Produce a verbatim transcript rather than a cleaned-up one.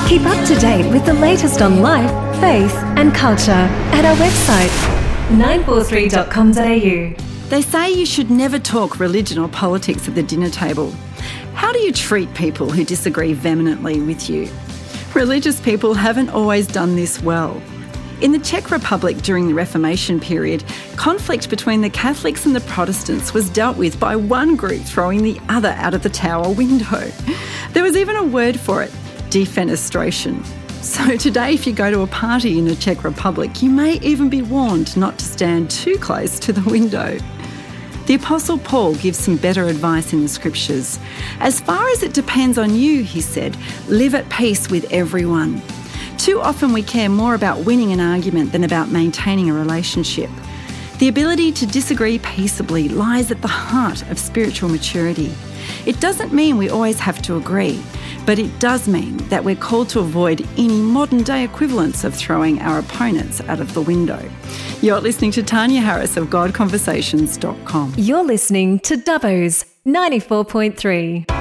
Keep up to date with the latest on life, faith and culture at our website, nine four three dot com dot a u. They say you should never talk religion or politics at the dinner table. How do you treat people who disagree vehemently with you? Religious people haven't always done this well. In the Czech Republic during the Reformation period, conflict between the Catholics and the Protestants was dealt with by one group throwing the other out of the tower window. There was even a word for it, defenestration. So today, if you go to a party in the Czech Republic, you may even be warned not to stand too close to the window. The Apostle Paul gives some better advice in the Scriptures. As far as it depends on you, he said, live at peace with everyone. Too often we care more about winning an argument than about maintaining a relationship. The ability to disagree peaceably lies at the heart of spiritual maturity. It doesn't mean we always have to agree, but it does mean that we're called to avoid any modern-day equivalents of throwing our opponents out of the window. You're listening to Tanya Harris of God Conversations dot com. You're listening to Dubbo's ninety-four point three.